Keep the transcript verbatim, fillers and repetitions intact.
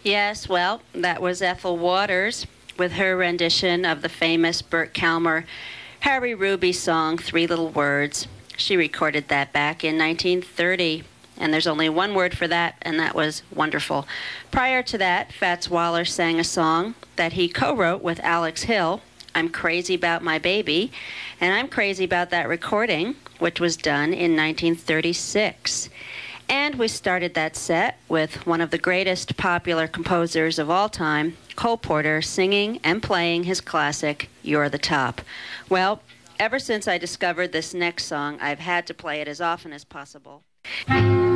Yes, well, that was Ethel Waters with her rendition of the famous Burt Kalmer Harry Ruby song, Three Little Words. She recorded that back in nineteen thirty, and there's only one word for that, and that was wonderful. Prior to that, Fats Waller sang a song that he co-wrote with Alex Hill, I'm Crazy About My Baby, and I'm crazy about that recording, which was done in nineteen thirty-six. And we started that set with one of the greatest popular composers of all time, Cole Porter, singing and playing his classic, You're the Top. Well, ever since I discovered this next song, I've had to play it as often as possible.